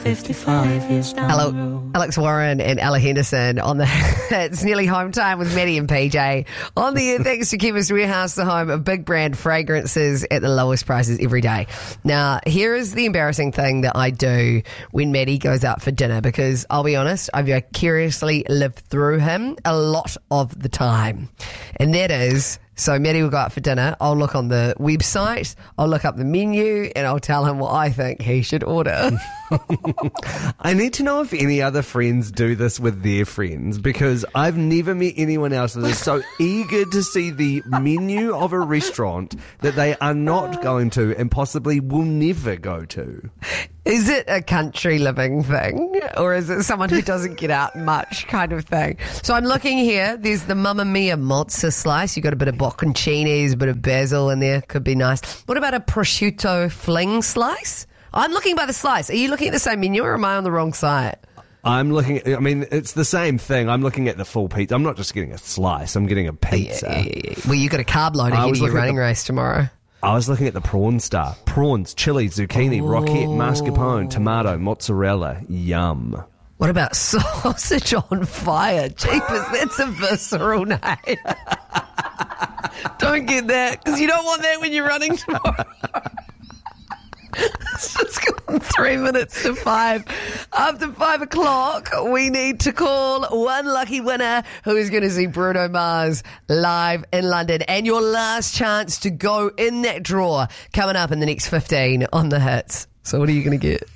55 years down the Hello, road. Alex Warren and Ella Henderson on the It's Nearly Home Time with Maddie and PJ on the air, thanks to Chemist Warehouse, the home of big brand fragrances at the lowest prices every day. Now, here is the embarrassing thing that I do when Maddie goes out for dinner, because I'll be honest, I vicariously live through him a lot of the time. And that is, so Maddie will go out for dinner, I'll look on the website, I'll look up the menu, and I'll tell him what I think he should order. I need to know if any other friends do this with their friends, because I've never met anyone else that is so eager to see the menu of a restaurant that they are not going to and possibly will never go to. Is it a country living thing, or is it someone who doesn't get out much kind of thing? So I'm looking here. There's the Mamma Mia mozza slice. You've got a bit of bocconcini, a bit of basil in there. Could be nice. What about a prosciutto fling slice? I'm looking by the slice. Are you looking at the same menu, or am I on the wrong site? I'm looking at, I mean, it's the same thing. I'm looking at the full pizza. I'm not just getting a slice. I'm getting a pizza. Yeah. Well, you've got a carb load ahead of your running race tomorrow. I was looking at the prawn star. Prawns, chili, zucchini, roquette, mascarpone, tomato, mozzarella. Yum. What about sausage on fire? Jeepers, that's a visceral name. Don't get that, because you don't want that when you're running tomorrow. It's just gone 3 minutes to 5. After 5 o'clock, we need to call one lucky winner who is going to see Bruno Mars live in London. And your last chance to go in that draw coming up in the next 15 on the hits. So what are you going to get?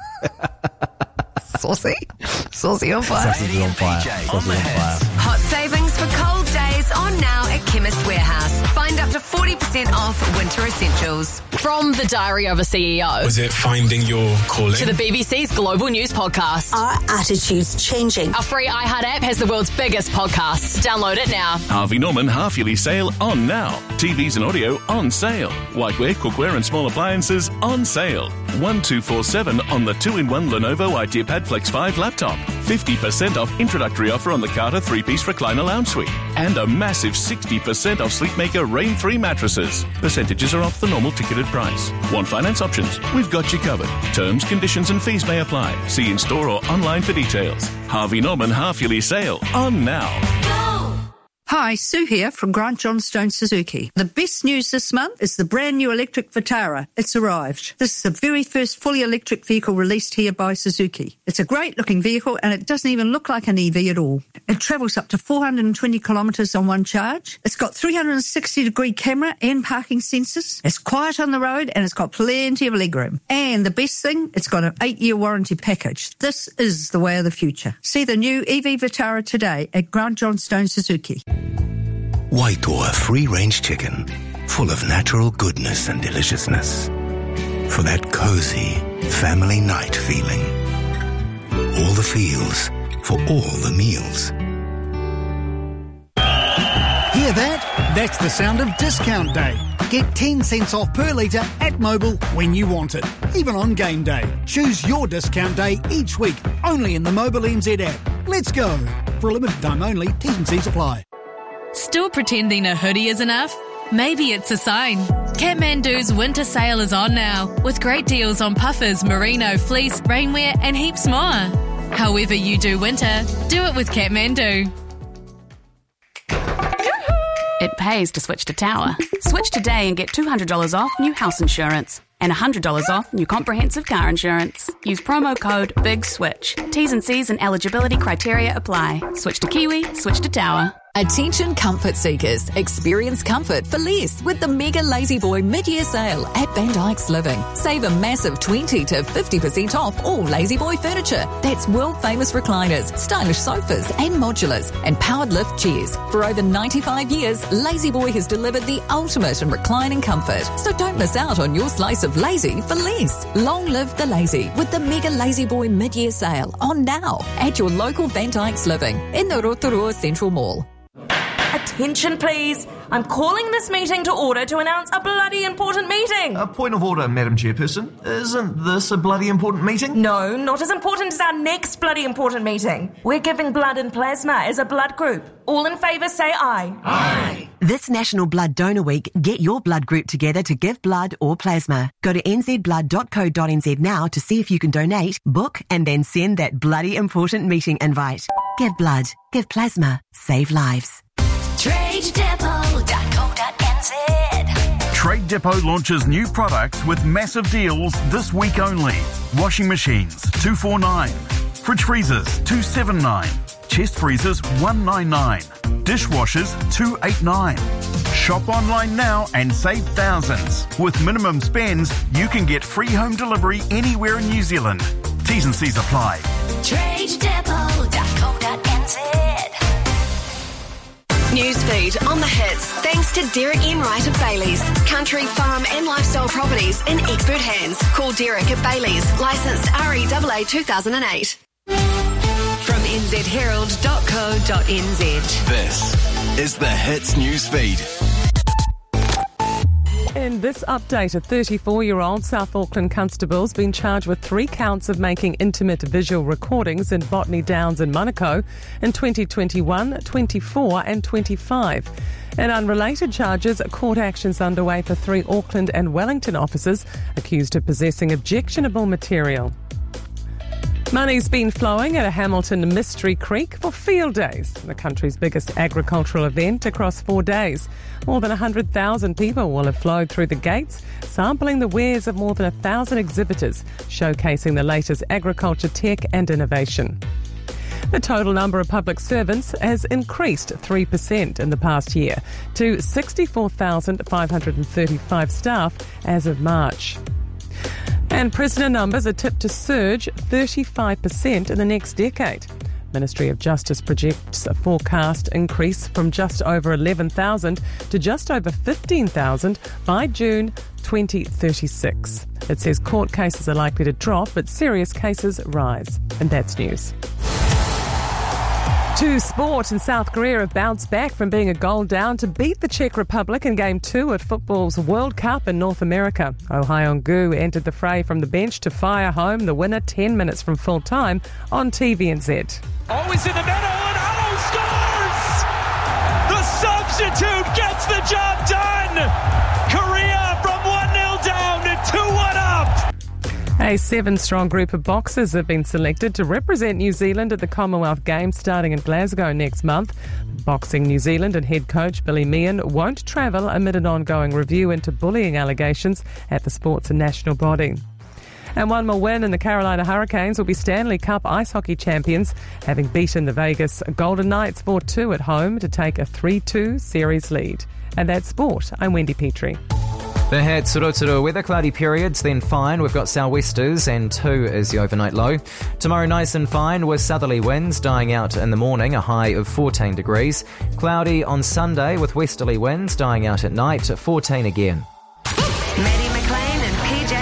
Saucy? Saucy on fire. Sausage on fire. Sausage on fire. Hot savings for cold days on now at Chemist Warehouse. Find up to 40% off winter essentials. From the Diary of a CEO Was it finding your calling? to the BBC's Global News Podcast. Our attitude's changing. Our free iHeart app has the world's biggest podcasts. Download it now. Harvey Norman half-yearly sale on now. TVs and audio on sale. Whiteware, cookware and small appliances on sale. 1247 on the 2-in-1 Lenovo IdeaPad Flex 5 laptop. 50% off introductory offer on the Carter 3-piece recliner lounge suite. And a massive 60% off Sleepmaker Rain-Free mattresses. Percentages are off the normal ticketed price. Want finance options? We've got you covered. Terms, conditions and fees may apply. See in-store or online for details. Harvey Norman half-yearly sale on now. Hi, Sue here from Grant Johnstone Suzuki. The best news this month is the brand new electric Vitara. It's arrived. This is the very first fully electric vehicle released here by Suzuki. It's a great looking vehicle and it doesn't even look like an EV at all. It travels up to 420 kilometres on one charge. It's got 360-degree camera and parking sensors. It's quiet on the road and it's got plenty of legroom. And the best thing, it's got an 8-year warranty package. This is the way of the future. See the new EV Vitara today at Grant Johnstone Suzuki. Waitoa free-range chicken, full of natural goodness and deliciousness. For that cozy family night feeling. All the feels for all the meals. Hear that? That's the sound of discount day. Get 10 cents off per litre at Mobil when you want it, even on game day. Choose your discount day each week, only in the Mobil NZ app. Let's go. For a limited time only, T's and C's apply. Still pretending a hoodie is enough? Maybe it's a sign. Kathmandu's winter sale is on now, with great deals on puffers, merino, fleece, rainwear and heaps more. However you do winter, do it with Kathmandu. It pays to switch to Tower. Switch today and get $200 off new house insurance and $100 off new comprehensive car insurance. Use promo code BIGSWITCH. T's and C's and eligibility criteria apply. Switch to Kiwi, switch to Tower. Attention comfort seekers. Experience comfort for less with the mega Lazy Boy mid-year sale at Van Dyke's Living. Save a massive 20 to 50% off all Lazy Boy furniture. That's world-famous recliners, stylish sofas and modulars and powered lift chairs. For over 95 years, Lazy Boy has delivered the ultimate in reclining comfort. So don't miss out on your slice of lazy for less. Long live the lazy with the mega Lazy Boy mid-year sale on now at your local Van Dyke's Living in the Rotorua Central Mall. Attention, please. I'm calling this meeting to order to announce a bloody important meeting. A point of order, Madam Chairperson. Isn't this a bloody important meeting? No, not as important as our next bloody important meeting. We're giving blood and plasma as a blood group. All in favour say aye. Aye. This National Blood Donor Week, get your blood group together to give blood or plasma. Go to nzblood.co.nz now to see if you can donate, book, and then send that bloody important meeting invite. Give blood, give plasma, save lives. TradeDepot.co.nz. Trade Depot launches new products with massive deals this week only. Washing machines, $249. Fridge freezers, $279. Chest freezers, $199. Dishwashers, $289. Shop online now and save thousands. With minimum spends, you can get free home delivery anywhere in New Zealand. T's and C's apply. TradeDepot.co.nz. Newsfeed on the hits, thanks to Derek Enright of Bailey's. Country, farm and lifestyle properties in expert hands. Call Derek at Bailey's, licensed REAA 2008. From nzherald.co.nz. This is the Hits Newsfeed. In this update, a 34-year-old South Auckland constable's been charged with 3 counts of making intimate visual recordings in Botany Downs in Manukau in 2021, 24 and 25. In unrelated charges, court actions underway for 3 Auckland and Wellington officers accused of possessing objectionable material. Money's been flowing at a Hamilton Mystery Creek for Field Days, the country's biggest agricultural event across 4 days. More than 100,000 people will have flowed through the gates, sampling the wares of more than 1,000 exhibitors, showcasing the latest agriculture tech and innovation. The total number of public servants has increased 3% in the past year to 64,535 staff as of March. And prisoner numbers are tipped to surge 35% in the next decade. Ministry of Justice projects a forecast increase from just over 11,000 to just over 15,000 by June 2036. It says court cases are likely to drop, but serious cases rise. And that's news. To sport, and South Korea have bounced back from being a goal down to beat the Czech Republic in Game 2 at football's World Cup in North America. Oh Haeung-gu entered the fray from the bench to fire home the winner 10 minutes from full time on TVNZ. Always in the middle, and Allo scores! The substitute gets the job done! Korea from 1-0 down to 2-1 up! A 7-strong group of boxers have been selected to represent New Zealand at the Commonwealth Games starting in Glasgow next month. Boxing New Zealand and head coach Billy Meehan won't travel amid an ongoing review into bullying allegations at the sport's national body. And one more win and the Carolina Hurricanes will be Stanley Cup ice hockey champions, having beaten the Vegas Golden Knights 4-2 at home to take a 3-2 series lead. And that's sport. I'm Wendy Petrie. The Hits, Rotoro weather, cloudy periods, then fine. We've got sou'westers and 2 is the overnight low. Tomorrow nice and fine with southerly winds dying out in the morning, a high of 14 degrees. Cloudy on Sunday with westerly winds dying out at night, 14 again. Maddie McLean and PJ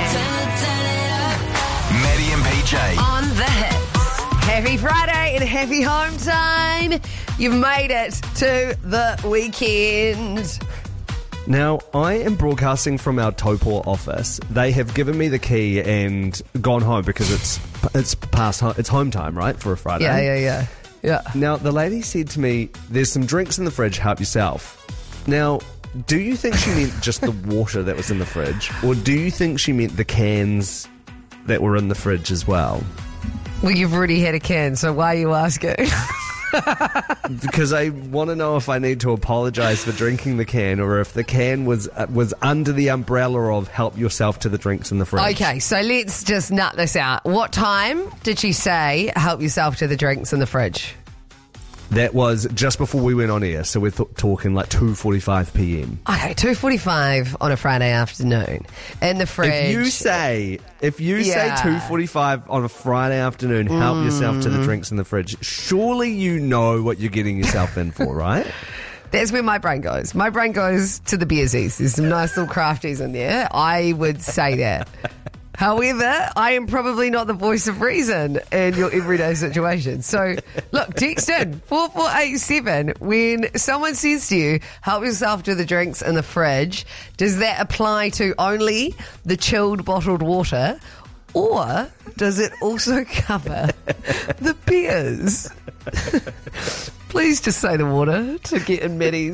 Harden. Maddie and PJ. On the Hits. Happy Friday and happy home time. You've made it to the weekend. Now, I am broadcasting from our Taupō office. They have given me the key and gone home because it's home time, right, for a Friday? Yeah. Now, the lady said to me, there's some drinks in the fridge, help yourself. Now, do you think she meant just the water that was in the fridge? Or do you think she meant the cans that were in the fridge as well? Well, you've already had a can, so why are you asking? Because I want to know if I need to apologise for drinking the can or if the can was under the umbrella of help yourself to the drinks in the fridge. Okay, so let's just nut this out. What time did she say help yourself to the drinks in the fridge? That was just before we went on air, so we're talking like 2:45 p.m. Okay, 2:45 on a Friday afternoon in the fridge. If you say 2:45 on a Friday afternoon, help yourself to the drinks in the fridge, surely you know what you're getting yourself in for, right? That's where my brain goes. My brain goes to the beersies. There's some nice little crafties in there. I would say that. However, I am probably not the voice of reason in your everyday situation. So, look, text in 4487. When someone says to you, help yourself to the drinks in the fridge, does that apply to only the chilled bottled water, or does it also cover the beers? Please just say the water to get in Maddie's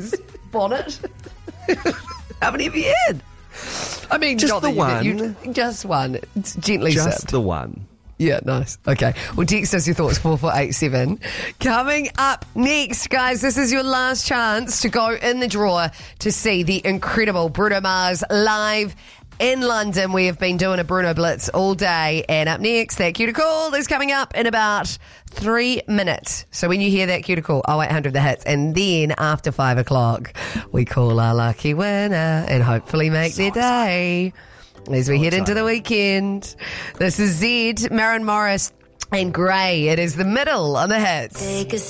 Bonnet. How many have you had? I mean, Just not the that just one. It's gently Just sipped. the one. Yeah, nice. Okay. Well, text us your thoughts, 4487. Coming up next, guys, this is your last chance to go in the draw to see the incredible Bruno Mars live in London. We have been doing a Bruno Blitz all day. And up next, that cue to call is coming up in about 3 minutes. So when you hear that cue to call, 0800 the hits. And then after 5 o'clock, we call our lucky winner and hopefully make their day as we head into the weekend. This is Zed, Maren Morris and Grey. It is the middle on the hits.